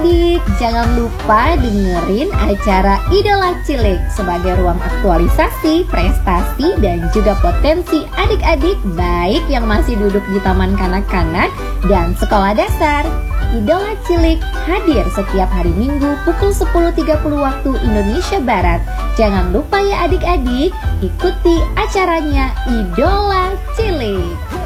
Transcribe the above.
adik-adik, jangan lupa dengerin acara Idola Cilik sebagai ruang aktualisasi, prestasi, dan juga potensi adik-adik baik yang masih duduk di taman kanak-kanak dan sekolah dasar. Idola Cilik hadir setiap hari Minggu pukul 10.30 waktu Indonesia Barat. Jangan lupa ya adik-adik, ikuti acaranya Idola Cilik.